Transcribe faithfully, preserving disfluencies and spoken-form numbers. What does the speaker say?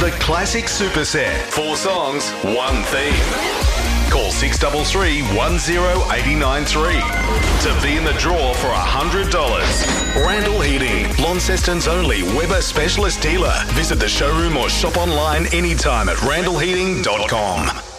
The classic superset. Four songs, one theme. Call six three three, one zero eight nine three to be in the draw for one hundred dollars. Randall Heating, Launceston's only Weber specialist dealer. Visit the showroom or shop online anytime at randall heating dot com.